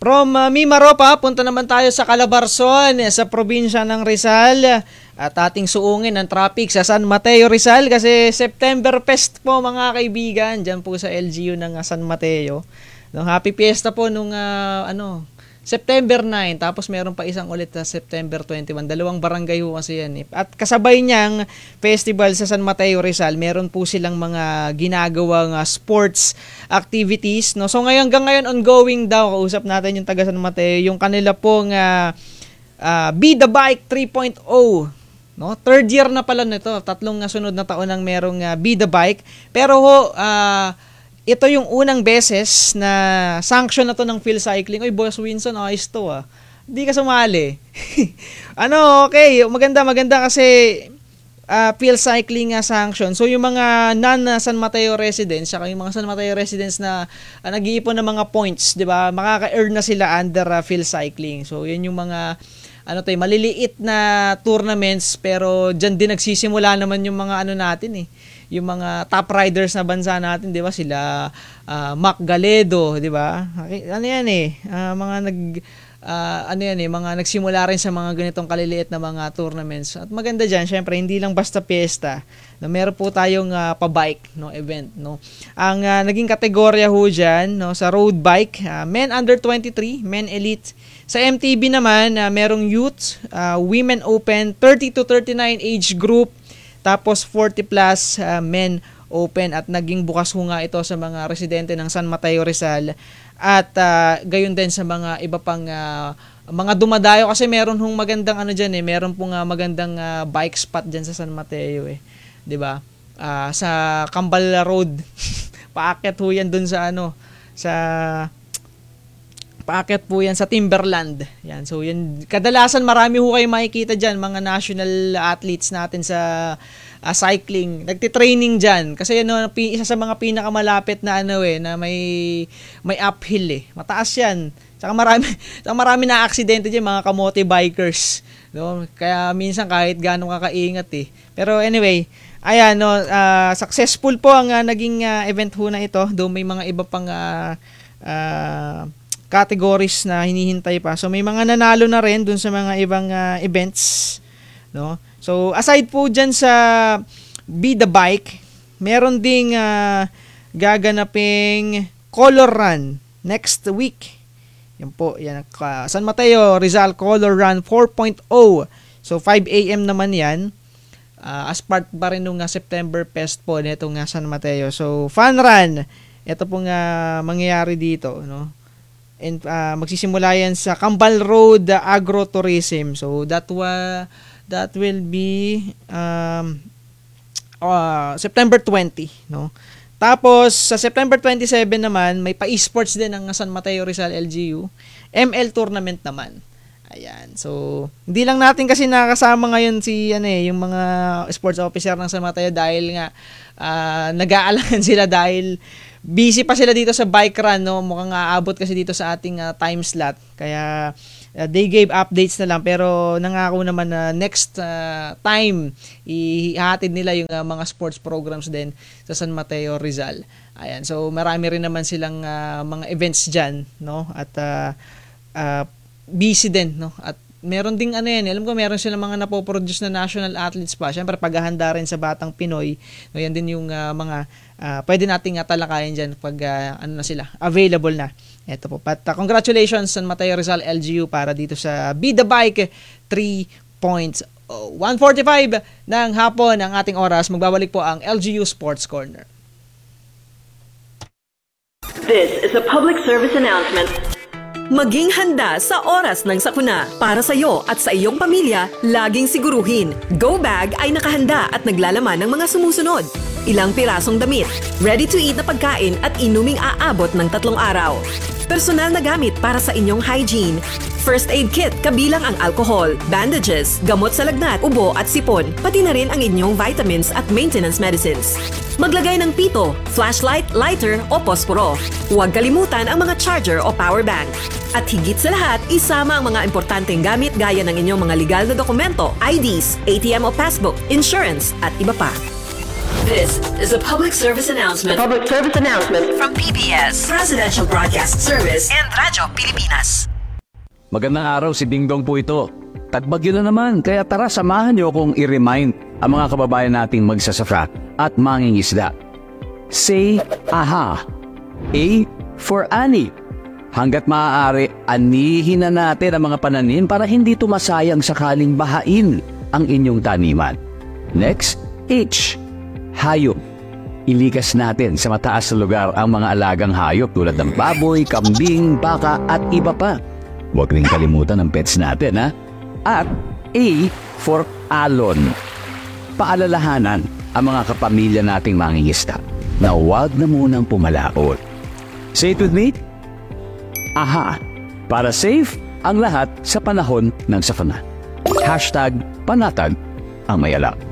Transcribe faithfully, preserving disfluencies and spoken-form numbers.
From uh, Mimaropa, punta naman tayo sa Calabarzon, sa probinsya ng Rizal. At ating suungin ang traffic sa San Mateo, Rizal kasi September Fest po mga kaibigan. Diyan po sa L G U ng uh, San Mateo. No, happy fiesta po nung uh, ano, September nine, tapos meron pa isang ulit sa September twenty-one. Dalawang barangay ho kasi yan eh. At kasabay niyang festival sa San Mateo, Rizal, meron po silang mga ginagawang uh, sports activities. No? So ngayon, hanggang ngayon, ongoing daw. Kausap natin yung taga San Mateo, yung kanila pong uh, uh, Be The Bike three point oh. No? Third year na pala nito. Tatlong uh, sunod na taon nang merong uh, Be The Bike. Pero ho, uh, ito yung unang beses na sanction na to ng Phil Cycling. Oy, Boss Winston, ayos to ah. Hindi ka sumali. Ano, okay. Maganda, maganda kasi uh, Phil Cycling uh, sanction. So, yung mga non-San Mateo residents, saka yung mga San Mateo residents na uh, nag-iipon ng mga points, di ba? Makaka-earn na sila under uh, Phil Cycling. So, yun yung mga ano tayo, maliliit na tournaments, pero dyan din nagsisimula naman yung mga ano natin eh. Yung mga top riders na bansa natin, 'di ba? Sila uh, Mac Galedo, 'di ba? Ano 'yan eh, uh, mga nag uh, ano 'yan eh, mga nagsimula rin sa mga ganitong kaliliit na mga tournaments. At maganda diyan, syempre hindi lang basta piyesta. No, meron po tayong uh, pa-bike no event, no. Ang uh, naging kategorya ho diyan, no, sa road bike, uh, men under twenty-three, men elite. Sa M T B naman, uh, merong youth, uh, women open, thirty to thirty-nine age group. Tapos forty plus uh, men open at naging bukas ho nga ito sa mga residente ng San Mateo, Rizal at uh, gayon din sa mga iba pang uh, mga dumadayo kasi meron hong magandang ano diyan eh, meron pong uh, magandang uh, bike spot diyan sa San Mateo eh, 'di ba? Uh, sa Cambal Road. Paakyat ho yan dun sa ano, sa paakyat po yan sa Timberland. Yan. So, yan. Kadalasan marami ho kayo makikita dyan, mga national athletes natin sa uh, cycling. Nagtitraining dyan. Kasi ano, isa sa mga pinakamalapit na ano eh, na may, may uphill eh. Mataas yan. Saka marami, saka marami na aksidente dyan, mga kamote bikers. No? Kaya minsan kahit gano'ng kakaingat eh. Pero anyway, ayan, no, uh, successful po ang uh, naging uh, event ho na ito. Doon may mga iba pang uh, uh, categories na hinihintay pa. So may mga nanalo na rin dun sa mga ibang uh, events, no? So aside po diyan sa Be The Bike, meron ding uh, gaganaping color run next week. Yan po, yan uh, San Mateo Rizal Color Run four point oh. So five a.m. naman yan. Uh, as part pa rin nung uh, September Fest po nitong uh, San Mateo. So fun run. Ito pong uh, mangyayari dito, no? And uh, magsisimula yan sa Cambal Road uh, Agrotourism. So that wa that will be um, uh, September twentieth, no. Tapos sa September twenty-seven naman may pa-esports din ng San Mateo Rizal L G U. M L tournament naman. Ayan. So hindi lang natin kasi nakasama ngayon si ano eh, yung mga sports officer ng San Mateo dahil nga uh, nag-aalangan sila dahil busy pa sila dito sa bike run, no? Mukhang aabot kasi dito sa ating uh, time slot. Kaya uh, they gave updates na lang pero nangako naman na uh, next uh, time ihatid nila yung uh, mga sports programs din sa San Mateo Rizal. Ayan. So marami rin naman silang uh, mga events diyan, no? At uh, uh, busy din, no? At meron ding ano yan, alam ko meron silang mga napoproduce na national athletes pa. Syempre paghahanda rin sa Batang Pinoy. No, yan din yung uh, mga uh, pwede nating uh, talakayin diyan pag uh, ano na sila, available na. Ito po. But uh, congratulations San Mateo Rizal L G U para dito sa Be The Bike three point oh. one forty-five ng hapon ang ating oras. Magbabalik po ang L G U Sports Corner. This is a public service announcement. Maging handa sa oras ng sakuna. Para sa iyo at sa iyong pamilya, laging siguruhin. Go Bag ay nakahanda at naglalaman ng mga sumusunod. Ilang pirasong damit, ready-to-eat na pagkain at inuming aabot ng tatlong araw. Personal na gamit para sa inyong hygiene. First aid kit kabilang ang alcohol, bandages, gamot sa lagnat, ubo at sipon, pati na rin ang inyong vitamins at maintenance medicines. Maglagay ng pito, flashlight, lighter o posporo. Huwag kalimutan ang mga charger o power bank. At higit sa lahat, isama ang mga importanteng gamit gaya ng inyong mga legal na dokumento, I Ds, A T M o passbook, insurance at iba pa. This is a public service announcement Public service announcement. from P B S, Presidential Broadcast Service, and Radyo Pilipinas. Magandang araw, si Dingdong po ito. Tagbagyo na naman, kaya tara samahan niyo akong i-remind ang mga kababayan nating magsasaka at mangingisda. Say aha. A for ani. Hanggat maaari, anihin na natin ang mga pananim para hindi tumasayang sakaling bahain ang inyong taniman. Next, H. Hayop. Ilikas natin sa mataas na lugar ang mga alagang hayop tulad ng baboy, kambing, baka at iba pa. Huwag rin kalimutan ang pets natin, ha? At A for alon. Paalalahanan ang mga kapamilya nating mangingisda na huwag na munang pumalaot. Say it with me. Aha. Para safe ang lahat sa panahon ng sakuna. Hashtag panatag ang mayalak.